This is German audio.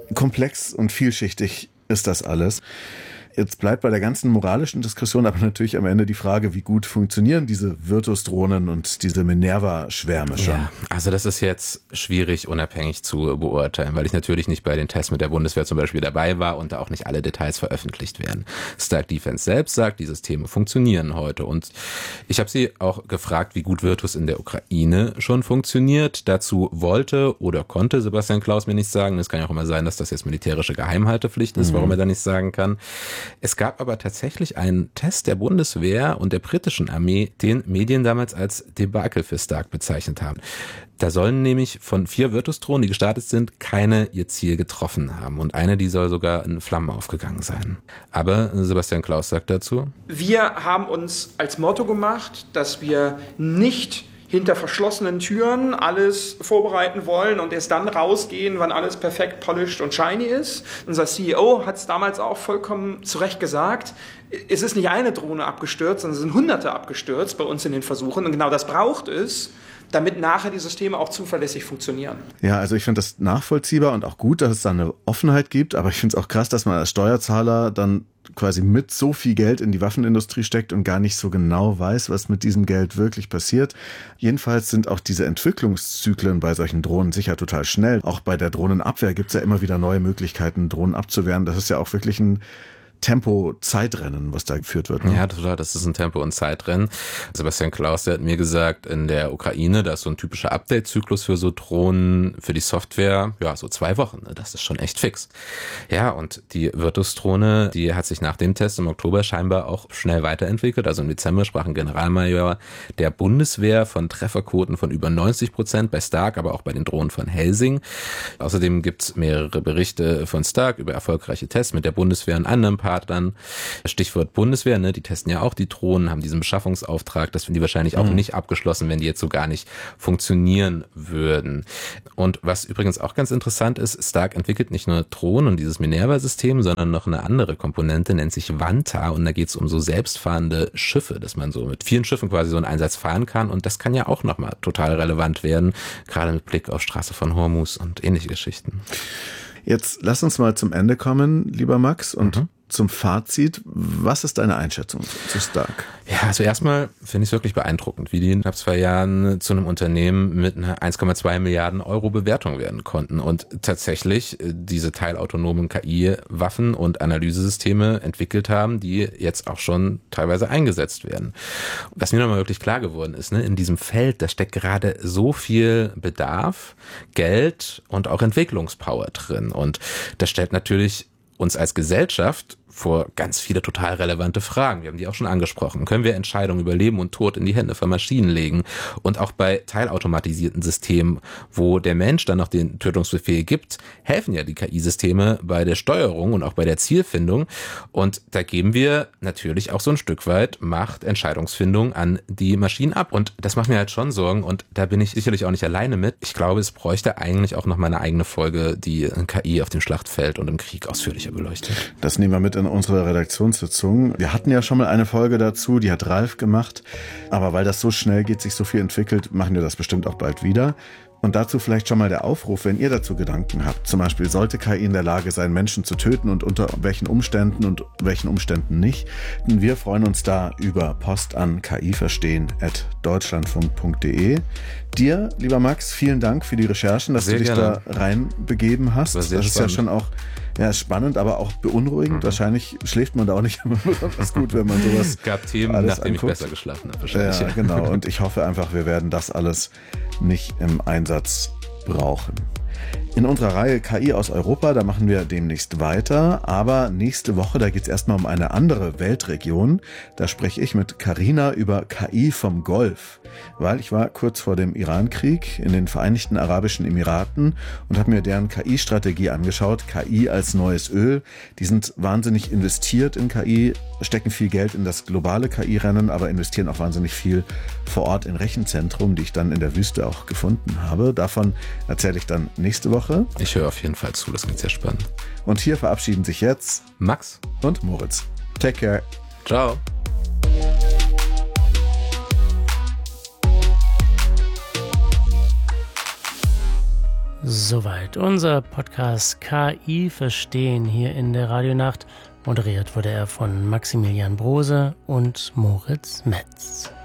komplex und vielschichtig ist das alles. Jetzt bleibt bei der ganzen moralischen Diskussion aber natürlich am Ende die Frage, wie gut funktionieren diese Virtus-Drohnen und diese Minerva-Schwärme schon? Ja, also das ist jetzt schwierig unabhängig zu beurteilen, weil ich natürlich nicht bei den Tests mit der Bundeswehr zum Beispiel dabei war und da auch nicht alle Details veröffentlicht werden. Stark Defense selbst sagt, die Systeme funktionieren heute und ich habe sie auch gefragt, wie gut Virtus in der Ukraine schon funktioniert. Dazu wollte oder konnte Sebastian Klaus mir nicht sagen. Es kann ja auch immer sein, dass das jetzt militärische Geheimhaltepflicht ist, warum er da nicht sagen kann. Es gab aber tatsächlich einen Test der Bundeswehr und der britischen Armee, den Medien damals als Debakel für Stark bezeichnet haben. Da sollen nämlich von 4 Virtus-Drohnen, die gestartet sind, keine ihr Ziel getroffen haben. Und eine, die soll sogar in Flammen aufgegangen sein. Aber Sebastian Klaus sagt dazu: Wir haben uns als Motto gemacht, dass wir nicht hinter verschlossenen Türen alles vorbereiten wollen und erst dann rausgehen, wann alles perfekt polished und shiny ist. Unser CEO hat es damals auch vollkommen zu Recht gesagt. Es ist nicht eine Drohne abgestürzt, sondern es sind Hunderte abgestürzt bei uns in den Versuchen. Und genau das braucht es, damit nachher die Systeme auch zuverlässig funktionieren. Ja, also ich finde das nachvollziehbar und auch gut, dass es da eine Offenheit gibt. Aber ich finde es auch krass, dass man als Steuerzahler dann quasi mit so viel Geld in die Waffenindustrie steckt und gar nicht so genau weiß, was mit diesem Geld wirklich passiert. Jedenfalls sind auch diese Entwicklungszyklen bei solchen Drohnen sicher total schnell. Auch bei der Drohnenabwehr gibt es ja immer wieder neue Möglichkeiten, Drohnen abzuwehren. Das ist ja auch wirklich ein Tempo-Zeitrennen, was da geführt wird. Ne? Ja, total. Das ist ein Tempo- und Zeitrennen. Sebastian Klaus, der hat mir gesagt, in der Ukraine, da ist so ein typischer Update-Zyklus für so Drohnen, für die Software, ja, so 2 Wochen. Das ist schon echt fix. Ja, und die Virtus-Drohne, die hat sich nach dem Test im Oktober scheinbar auch schnell weiterentwickelt. Also im Dezember sprach ein Generalmajor der Bundeswehr von Trefferquoten von über 90% bei Stark, aber auch bei den Drohnen von Helsing. Außerdem gibt's mehrere Berichte von Stark über erfolgreiche Tests mit der Bundeswehr und anderen Partnern. Stichwort Bundeswehr, ne, die testen ja auch die Drohnen, haben diesen Beschaffungsauftrag. Das finden die wahrscheinlich auch nicht abgeschlossen, wenn die jetzt so gar nicht funktionieren würden. Und was übrigens auch ganz interessant ist, Stark entwickelt nicht nur Drohnen und dieses Minerva-System, sondern noch eine andere Komponente, nennt sich Vanta. Und da geht es um so selbstfahrende Schiffe, dass man so mit vielen Schiffen quasi so einen Einsatz fahren kann. Und das kann ja auch nochmal total relevant werden, gerade mit Blick auf Straße von Hormuz und ähnliche Geschichten. Jetzt lass uns mal zum Ende kommen, lieber Max, und zum Fazit. Was ist deine Einschätzung zu Stark? Ja, also erstmal finde ich es wirklich beeindruckend, wie die in knapp 2 Jahren zu einem Unternehmen mit einer 1,2 Milliarden Euro Bewertung werden konnten und tatsächlich diese teilautonomen KI-Waffen und Analysesysteme entwickelt haben, die jetzt auch schon teilweise eingesetzt werden. Was mir nochmal wirklich klar geworden ist, ne, in diesem Feld, da steckt gerade so viel Bedarf, Geld und auch Entwicklungspower drin. Und das stellt natürlich uns als Gesellschaft vor ganz viele total relevante Fragen. Wir haben die auch schon angesprochen. Können wir Entscheidungen über Leben und Tod in die Hände von Maschinen legen? Und auch bei teilautomatisierten Systemen, wo der Mensch dann noch den Tötungsbefehl gibt, helfen ja die KI-Systeme bei der Steuerung und auch bei der Zielfindung. Und da geben wir natürlich auch so ein Stück weit Macht, Entscheidungsfindung an die Maschinen ab. Und das macht mir halt schon Sorgen. Und da bin ich sicherlich auch nicht alleine mit. Ich glaube, es bräuchte eigentlich auch noch mal eine eigene Folge, die KI auf dem Schlachtfeld und im Krieg ausführlicher beleuchtet. Das nehmen wir mit in unsere Redaktionssitzung. Wir hatten ja schon mal eine Folge dazu, die hat Ralf gemacht. Aber weil das so schnell geht, sich so viel entwickelt, machen wir das bestimmt auch bald wieder. Und dazu vielleicht schon mal der Aufruf, wenn ihr dazu Gedanken habt. Zum Beispiel, sollte KI in der Lage sein, Menschen zu töten und unter welchen Umständen und welchen Umständen nicht? Und wir freuen uns da über Post an kiverstehen@deutschlandfunk.de. Dir, lieber Max, vielen Dank für die Recherchen, dass du dich da reinbegeben hast. Das ist ja schon auch spannend, aber auch beunruhigend. Wahrscheinlich schläft man da auch nicht immer besonders gut, wenn man sowas gab Themen, nachdem ich besser geschlafen habe. Wahrscheinlich. Ja, genau. Und ich hoffe einfach, wir werden das alles nicht im Einsatz brauchen. In unserer Reihe KI aus Europa, da machen wir demnächst weiter, aber nächste Woche, da geht es erstmal um eine andere Weltregion. Da spreche ich mit Carina über KI vom Golf, weil ich war kurz vor dem Irankrieg in den Vereinigten Arabischen Emiraten und habe mir deren KI-Strategie angeschaut, KI als neues Öl. Die sind wahnsinnig investiert in KI, stecken viel Geld in das globale KI-Rennen, aber investieren auch wahnsinnig viel vor Ort in Rechenzentrum, die ich dann in der Wüste auch gefunden habe. Davon erzähle ich dann nächste Woche. Ich höre auf jeden Fall zu, das klingt sehr spannend. Und hier verabschieden sich jetzt Max und Moritz. Take care. Ciao. Soweit unser Podcast KI verstehen hier in der Radionacht. Moderiert wurde er von Maximilian Brose und Moritz Metz.